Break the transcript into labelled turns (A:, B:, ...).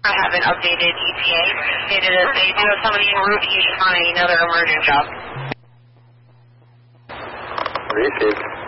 A: I haven't updated ETA. They do have somebody en route to find another emergent job.
B: Received.